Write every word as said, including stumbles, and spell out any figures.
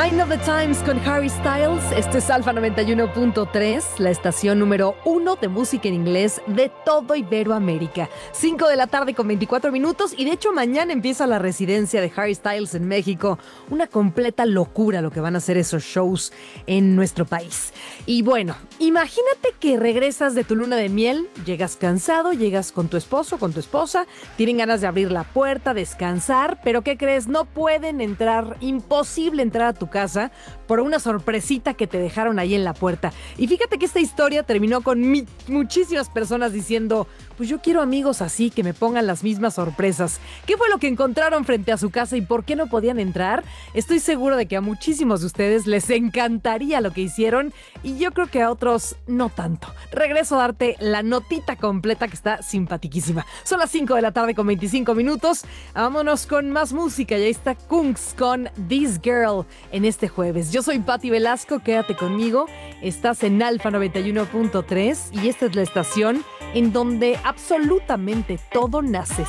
Sign of the Times con Harry Styles. Esto es Alfa noventa y uno punto tres, la estación número uno de música en inglés de todo Iberoamérica. cinco de la tarde con veinticuatro minutos y de hecho mañana empieza la residencia de Harry Styles en México. Una completa locura lo que van a hacer esos shows en nuestro país. Y bueno, imagínate que regresas de tu luna de miel, llegas cansado, llegas con tu esposo, con tu esposa, tienen ganas de abrir la puerta, descansar, pero ¿qué crees? No pueden entrar, imposible entrar a tu casa por una sorpresita que te dejaron ahí en la puerta. Y fíjate que esta historia terminó con mi, muchísimas personas diciendo, pues yo quiero amigos así que me pongan las mismas sorpresas. ¿Qué fue lo que encontraron frente a su casa y por qué no podían entrar? Estoy seguro de que a muchísimos de ustedes les encantaría lo que hicieron y yo creo que a otros no tanto. Regreso a darte la notita completa que está simpatiquísima. Son las cinco de la tarde con veinticinco minutos. Vámonos con más música. Y ahí está Kungs con This Girl en este jueves. Yo soy Pati Velasco, quédate conmigo. Estás en Alfa noventa y uno punto tres y esta es la estación en donde absolutamente todo nace